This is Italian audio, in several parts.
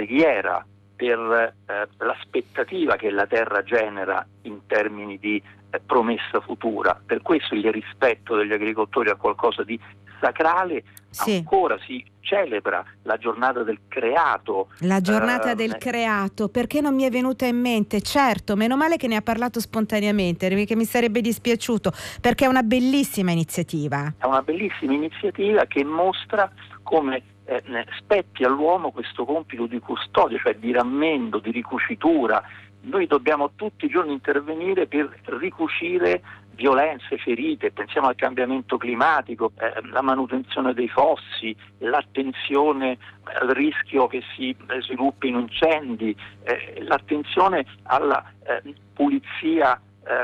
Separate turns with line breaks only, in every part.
preghiera per l'aspettativa che la terra genera in termini di promessa futura. Per questo il rispetto degli agricoltori è qualcosa di sacrale.
Sì.
Ancora si celebra la giornata del creato.
La giornata del creato, perché non mi è venuta in mente? Certo, meno male che ne ha parlato spontaneamente, perché mi sarebbe dispiaciuto, perché è una bellissima iniziativa.
È una bellissima iniziativa che mostra come spetti all'uomo questo compito di custodia, cioè di rammendo, di ricucitura. Noi dobbiamo tutti i giorni intervenire per ricucire violenze, ferite, pensiamo al cambiamento climatico, la manutenzione dei fossi, l'attenzione al rischio che si sviluppino incendi, l'attenzione alla pulizia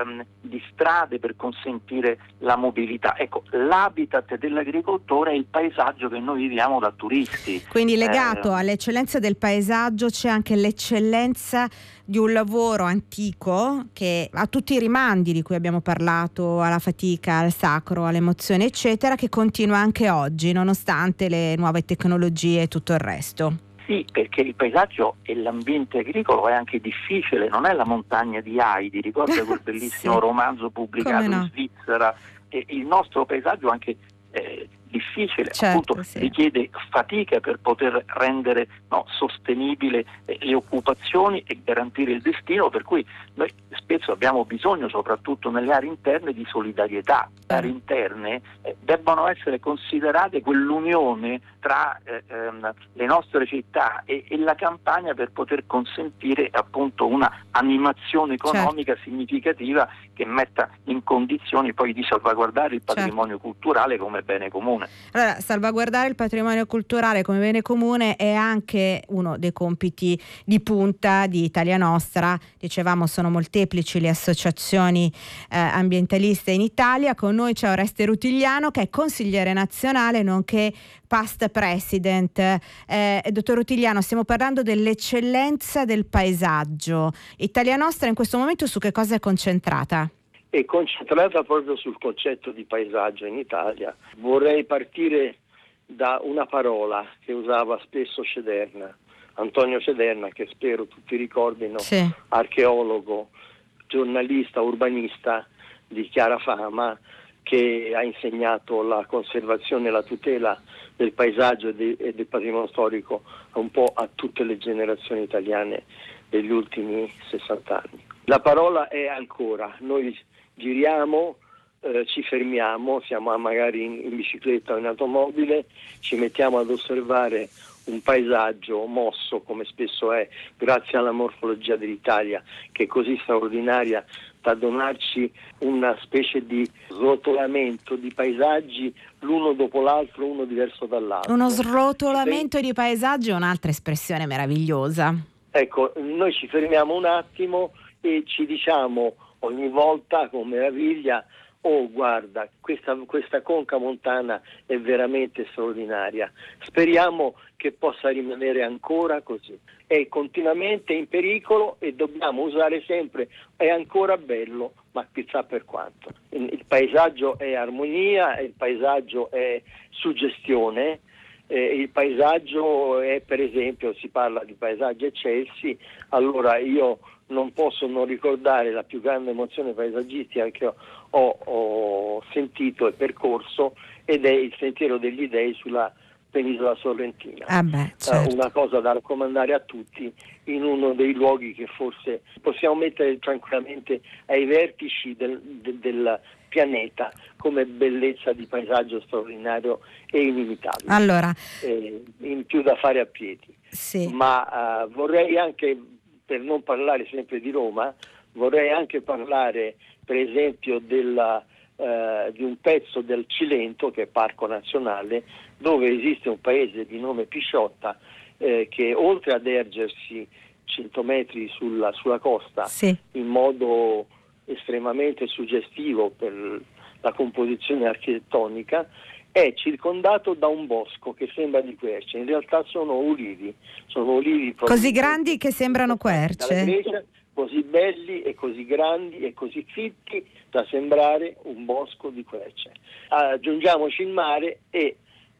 di strade per consentire la mobilità. Ecco, l'habitat dell'agricoltore è il paesaggio che noi viviamo da turisti.
Quindi legato all'eccellenza del paesaggio c'è anche l'eccellenza di un lavoro antico che ha tutti i rimandi di cui abbiamo parlato, alla fatica, al sacro, all'emozione eccetera, che continua anche oggi nonostante le nuove tecnologie e tutto il resto.
Sì, perché il paesaggio e l'ambiente agricolo è anche difficile, non è la montagna di Heidi, ricorda quel bellissimo
sì.
romanzo pubblicato in Svizzera, e il nostro paesaggio anche difficile,
certo,
appunto
sì.
richiede fatica per poter rendere sostenibile le occupazioni e garantire il destino, per cui noi spesso abbiamo bisogno, soprattutto nelle aree interne, di solidarietà. Le aree interne debbono essere considerate quell'unione tra le nostre città e la campagna per poter consentire appunto una animazione economica significativa che metta in condizioni poi di salvaguardare il patrimonio culturale come bene comune.
Allora, salvaguardare il patrimonio culturale come bene comune è anche uno dei compiti di punta di Italia Nostra. Dicevamo, sono molteplici le associazioni ambientaliste in Italia. Con noi c'è Oreste Rutigliano, che è consigliere nazionale nonché past president. Dottor Rutigliano, stiamo parlando dell'eccellenza del paesaggio. Italia Nostra in questo momento su che cosa è concentrata?
È concentrata proprio sul concetto di paesaggio in Italia. Vorrei partire da una parola che usava spesso Cederna, Antonio Cederna, che spero tutti ricordino,
sì.
Archeologo, giornalista, urbanista di chiara fama, che ha insegnato la conservazione e la tutela del paesaggio e del patrimonio storico un po' a tutte le generazioni italiane degli ultimi 60 anni. La parola è ancora. Noi giriamo, ci fermiamo, siamo magari in bicicletta o in automobile, ci mettiamo ad osservare un paesaggio mosso, come spesso è, grazie alla morfologia dell'Italia, che è così straordinaria da donarci una specie di srotolamento di paesaggi l'uno dopo l'altro, uno diverso dall'altro.
Uno srotolamento di paesaggi è un'altra espressione meravigliosa.
Ecco, noi ci fermiamo un attimo e ci diciamo ogni volta con meraviglia: oh, guarda, questa conca montana è veramente straordinaria. Speriamo che possa rimanere ancora così. È continuamente in pericolo e dobbiamo usare sempre è ancora bello, ma chissà per quanto. Il paesaggio è armonia, il paesaggio è suggestione, il paesaggio è, per esempio, si parla di paesaggi eccelsi, allora io non posso non ricordare la più grande emozione paesaggistica che ho sentito e percorso, ed è il Sentiero degli Dei sulla penisola sorrentina.
Certo.
Una cosa da raccomandare a tutti, in uno dei luoghi che forse possiamo mettere tranquillamente ai vertici del pianeta come bellezza di paesaggio straordinario e inimitabile.
Allora,
in più da fare a piedi.
Sì.
Ma vorrei anche, per non parlare sempre di Roma, vorrei anche parlare per esempio di un pezzo del Cilento, che è Parco Nazionale, dove esiste un paese di nome Pisciotta, che oltre ad ergersi 100 metri sulla costa,
sì,
in modo estremamente suggestivo per la composizione architettonica, è circondato da un bosco che sembra di querce. In realtà sono ulivi
così grandi che sembrano querce.
Grecia, così belli e così grandi e così fitti da sembrare un bosco di querce. Aggiungiamoci il mare e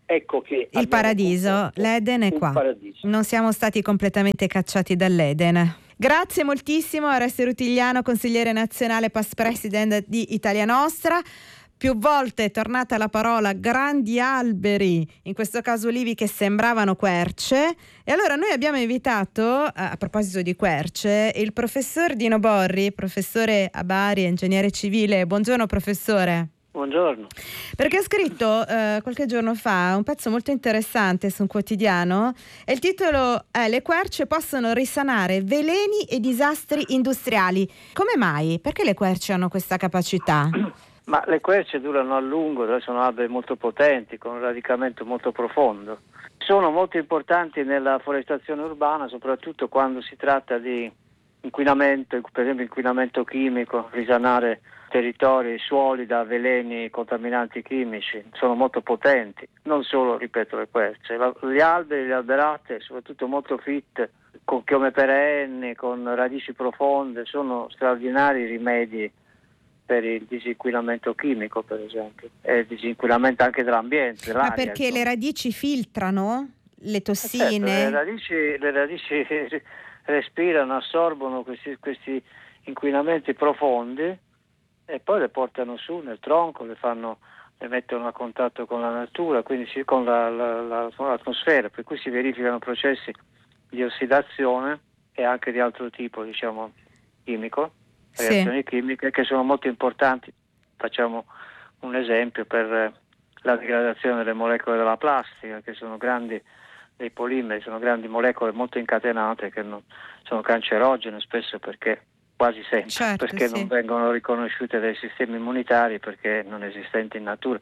ecco che
il paradiso, l'Eden è qua.
Paradiso.
Non siamo stati completamente cacciati dall'Eden. Grazie moltissimo a Oreste Rutigliano, consigliere nazionale past president di Italia Nostra. Più volte è tornata la parola grandi alberi, in questo caso ulivi che sembravano querce, e allora noi abbiamo invitato, a proposito di querce, il professor Dino Borri, professore a Bari, ingegnere civile. Buongiorno professore.
Buongiorno.
Perché ha scritto qualche giorno fa un pezzo molto interessante su un quotidiano e il titolo è "Le querce possono risanare veleni e disastri industriali". Come mai? Perché le querce hanno questa capacità?
Ma le querce durano a lungo, sono alberi molto potenti, con un radicamento molto profondo. Sono molto importanti nella forestazione urbana, soprattutto quando si tratta di inquinamento, per esempio inquinamento chimico, risanare territori, suoli da veleni contaminanti chimici. Sono molto potenti, non solo, ripeto, le querce. Gli alberi, le alberate, soprattutto molto fitte, con chiome perenni, con radici profonde, sono straordinari rimedi per il disinquinamento chimico, per esempio, e il disinquinamento anche dell'ambiente, dell'aria.
Ma perché le radici filtrano le tossine?
Certo, le radici respirano, assorbono questi inquinamenti profondi e poi le portano su nel tronco, le mettono a contatto con la natura, quindi con l'atmosfera, per cui si verificano processi di ossidazione e anche di altro tipo, diciamo, chimico. Reazioni chimiche che sono molto importanti. Facciamo un esempio per la degradazione delle molecole della plastica, che sono grandi, dei polimeri, sono grandi molecole molto incatenate che sono cancerogene spesso, perché quasi sempre, perché non vengono riconosciute dai sistemi immunitari, perché non esistenti in natura.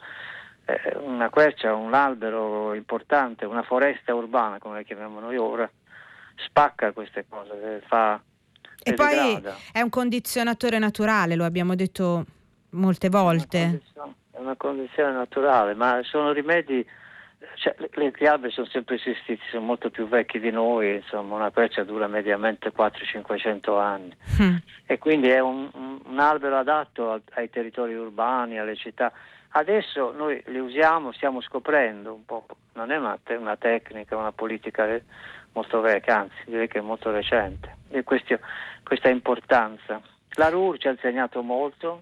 Una quercia, un albero importante, una foresta urbana, come la chiamiamo noi ora, spacca queste cose,
e poi è un condizionatore naturale, lo abbiamo detto molte volte.
È una condizione naturale, ma sono rimedi, cioè, gli alberi sono sempre esistiti, sono molto più vecchi di noi, insomma una quercia dura mediamente 400-500 anni e quindi è un albero adatto ai territori urbani, alle città. Adesso noi li usiamo, stiamo scoprendo un po', non è una tecnica, una politica molto vecchia, anzi direi che è molto recente, e questa importanza. La RUR ci ha insegnato molto,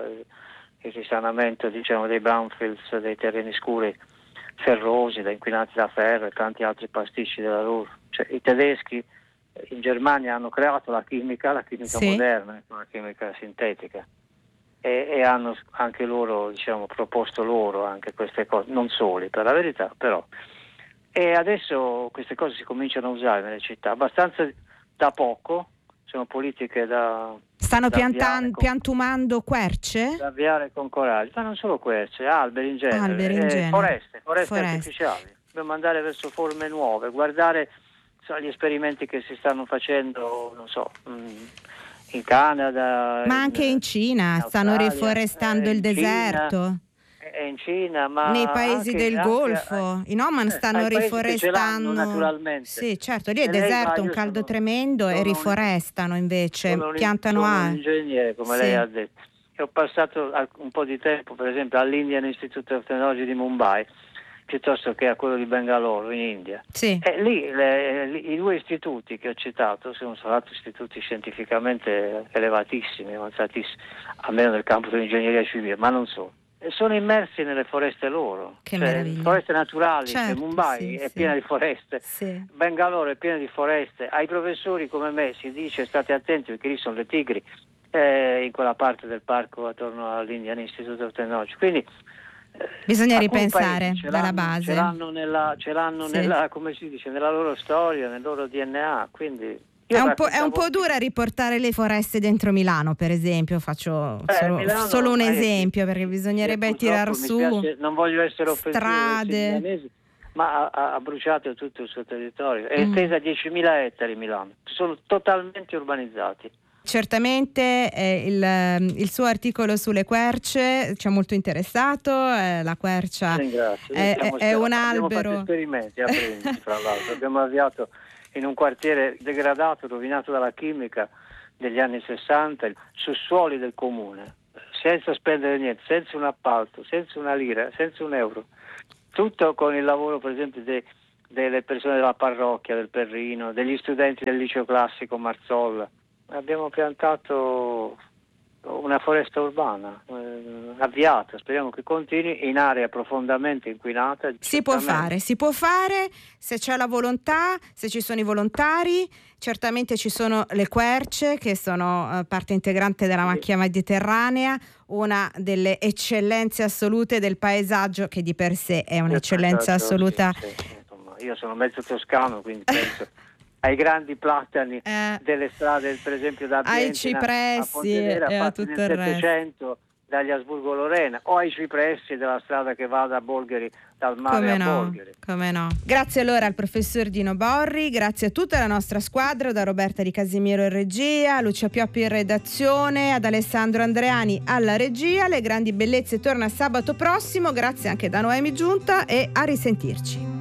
il risanamento, diciamo, dei brownfields, dei terreni scuri ferrosi, da inquinati da ferro e tanti altri pasticci della RUR. Cioè, i tedeschi in Germania hanno creato la chimica moderna, la chimica sintetica, e hanno anche loro, diciamo, proposto loro anche queste cose, non soli per la verità, però. E adesso queste cose si cominciano a usare nelle città, abbastanza da poco, sono politiche da...
Stanno piantumando querce?
Da avviare con coraggio, ma non solo querce, alberi in genere. Foreste artificiali. Dobbiamo andare verso forme nuove, guardare gli esperimenti che si stanno facendo, non so, in Canada.
Ma anche in Cina, stanno riforestando il deserto.
In Cina, ma
nei paesi del Golfo, in Oman stanno riforestando
naturalmente.
Sì, certo, lì è deserto, un caldo tremendo, e riforestano invece, piantano
sono un ingegnere, come lei ha detto. E ho passato un po' di tempo, per esempio, all'Indian Institute of Technology di Mumbai, piuttosto che a quello di Bangalore in India. E lì i due istituti che ho citato sono stati istituti scientificamente elevatissimi, avanzatissimi, almeno nel campo dell'ingegneria civile, ma non solo. Sono immersi nelle foreste loro, foreste naturali,
certo,
Mumbai è piena di foreste, Bangalore è piena di foreste. Ai professori come me si dice state attenti perché lì sono le tigri, in quella parte del parco attorno all'Indian Institute of Technology, quindi
bisogna ripensare dalla base.
Ce l'hanno nella, come si dice, nella loro storia, nel loro DNA, quindi è
un po' dura riportare le foreste dentro Milano, per esempio, faccio solo un esempio, perché bisognerebbe tirar su
non voglio essere offensivo,
strade,
ma ha bruciato tutto il suo territorio, è estesa a 10.000 ettari Milano, sono totalmente urbanizzati.
Certamente il suo articolo sulle querce ci ha molto interessato, la quercia è un albero.
Abbiamo fatto esperimenti a Brindisi, tra l'altro, abbiamo avviato in un quartiere degradato, rovinato dalla chimica degli anni 60, su suoli del comune, senza spendere niente, senza un appalto, senza una lira, senza un euro. tutto con il lavoro per esempio delle persone della parrocchia del Perrino, degli studenti del liceo classico Marzolla. Abbiamo piantato una foresta urbana avviata, speriamo che continui, in area profondamente inquinata.
Si può fare se c'è la volontà, se ci sono i volontari. Certamente ci sono le querce che sono parte integrante della macchia mediterranea, una delle eccellenze assolute del paesaggio, che di per sé è un'eccellenza assoluta.
Sì. Insomma, io sono mezzo toscano, quindi penso ai grandi platani delle strade, per esempio da Bientina
ai cipressi
a Pontedera,
e a
fatti
tutto
nel
il resto.
700 dagli Asburgo-Lorena, o ai cipressi della strada che va da Bolgheri, dal mare a Bolgheri.
Come no. Grazie allora al professor Dino Borri, grazie a tutta la nostra squadra, da Roberta Di Casimiro in regia, Lucia Pioppi in redazione, ad Alessandro Andreani alla regia. Le grandi bellezze torna sabato prossimo, grazie anche da Noemi Giunta e a risentirci.